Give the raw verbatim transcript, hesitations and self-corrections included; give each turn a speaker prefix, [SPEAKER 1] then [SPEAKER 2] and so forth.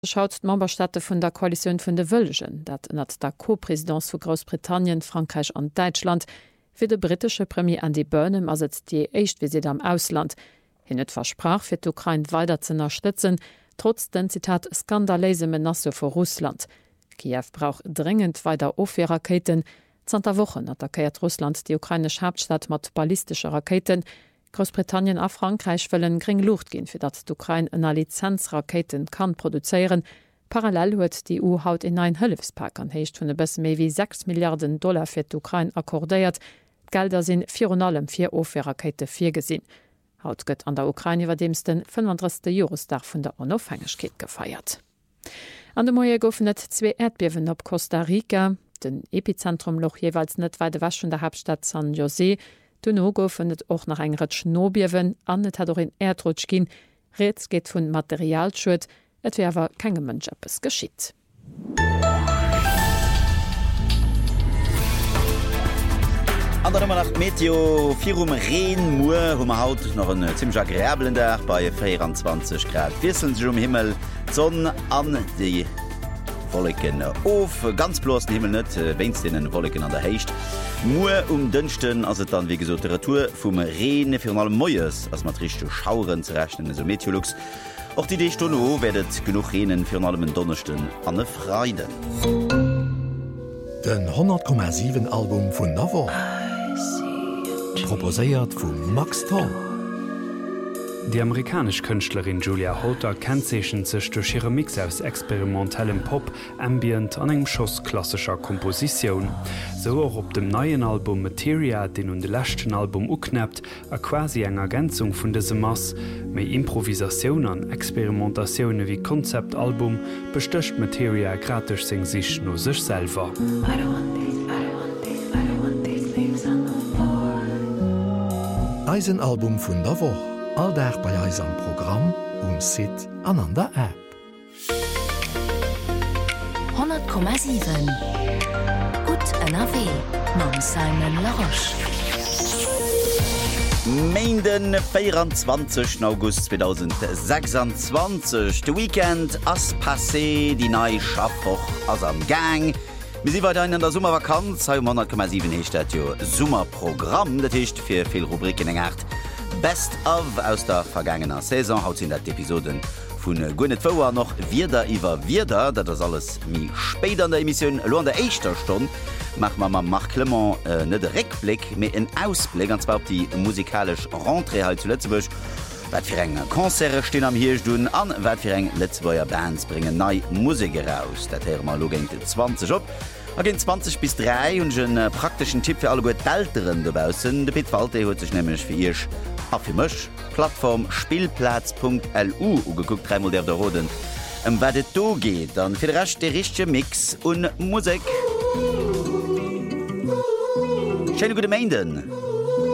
[SPEAKER 1] schaut d'Memberstätte vun der Koalition vun de Wëllegen, dat ënnert der Co-Präsidentz vu Großbritannien, Frankreich an Deutschland fir de britische Premier Andy Burnham as et Di Échtvisit am Ausland. Hin net versprach fir d'Ukraine weiter ze unterstützen, trotz den Zitat skandalese Menace vor Russland. Kiew braucht dringend weiter Offe-Raketen. Zter Wochen attackiert Russland die ukrainisch Hauptstadt mat ballistische Raketen. Großbritannien a Frankreich wëllen gering Luft gin, fir dat d'Ukraine ënner Lizenzraketen kann produzieren. Parallel huet die E U haut in ein Hëlfspak an héicht vun e bësse méi wie sechs Milliarden Dollar fir d'Ukraine akkordéiert. Gelder sinn virun allem fir Offe-Rakete fir gesinn. Haut gëtt an der Ukraine iwwer demsten fünfunddreißigste Jahresdag vun der Onofhängegkeet gefeiert. An de Moie goufen net zwee Erdbiewen op Costa Rica, den Epizentrumloch jeweils net weide wasch vun der Hauptstadt San José. Dunno goufen net och nach eng Rëtsch Nobiewen, an net hat or in Erdrutsch ginn. Reets geht vun Materialschuld, et wwer kegem Mënsch appes geschitt.
[SPEAKER 2] An der Nummer nach Meteo virum Reen Muer hummer haut noch een ziemlich agréablen Dach bei vierundzwanzig Grad. Wisseln sich um Himmel, Sonne an die Wolken of, ganz bloß den Himmel net, wennst den Wolken an der Heicht. Muer um dünchten, as dann wie gesot Literatur vum Reen fir allem Moies, as mat richchte Schauren ze rechnen so Meteorlux. Auch die Dicht no werdet genug Reenen fir allem Donnerchten an de Freiden.
[SPEAKER 3] Den hundert Komma sieben Album vun Navo. Proposéiert vum Max Tom.
[SPEAKER 4] Die amerikasch Künstlerin Julia Holter kennzeechen sech durch ihre Mix aus experimentellem Pop, Ambient an engem Schoss klassischer Komposition. So auch op dem neuen Album Materia, den und de lächten Album uknappt, a quasi eng Ergänzung vun dese Mass, méi Improvisaun an Experimentationune wie Konzeptalbum bestöcht Materia gratisch seng sich no sech selber.
[SPEAKER 3] Eisenalbum vun der Woche. All der bei eis am Programm um Sit an an der App.
[SPEAKER 5] hundert Komma sieben Gut N R W mam Simon Laroche.
[SPEAKER 2] Mainden vierundzwanzigsten August zweitausendsechsundzwanzig. De Weekend ass passé, die neii Schaffwoch ass am Gang. Wir sind weiter in der Sommervakanz, hundert Komma sieben hecht jo Summerprogramm, dat hicht fir vill Rubriken eng acht. Best of aus der vergangener Saison haut in der Episoden vun Gwyneth Vower noch wieder iwwer wieder, dat das alles mi spéit an der Emission lo an der eischter Stunde mach ma ma Marc Clement äh, net Reckblick mé en Ausblick an zwar op die musikalisch Rentrée halt zu Lettzebusch. Wat fir eng Konzere stehen am Hirsch dun an wat fir eng Letzebauer Bands bringen nei Musik heraus. Dat her mal lo geng zwanzig op. Agin zwanzig bis drei und een äh, praktischen Tipp fir alle gut d'Älteren dobausen. De Pit Walte huet sech nemmech fir Isch afirmech Plattform spielplatz punkt l u ugeguckt dreimal der der Roden. Em wat et do geht, dann fir recht de richchte Mix und Musik. Schöne gute Mainden.